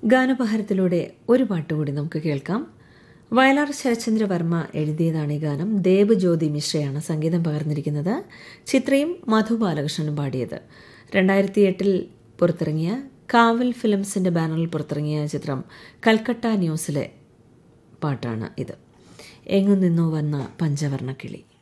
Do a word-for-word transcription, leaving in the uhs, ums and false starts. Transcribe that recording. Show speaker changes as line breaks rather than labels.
ഗാനപഹാരത്തിലൂടെ ഒരു പാട്ടുകൂടി നമുക്ക് കേൾക്കാം. വയലാർ ശരചന്ദ്രവർമ്മ എഴുതിയതാണ് ഈ ഗാനം. ദേവജ്യോതി മിശ്രയാണ് സംഗീതം പകർന്നിരിക്കുന്നത്. ചിത്രയും മധു ബാലകൃഷ്ണനും പാടിയത്. രണ്ടായിരത്തി എട്ടിൽ പുറത്തിറങ്ങിയ കാവൽ ഫിലിംസിന്റെ ബാനറിൽ പുറത്തിറങ്ങിയ ചിത്രം കൽക്കട്ട ന്യൂസിലെ പാട്ടാണ് ഇത്. എങ്ങു നിന്നോ വന്ന പഞ്ചവർണ്ണ കിളി.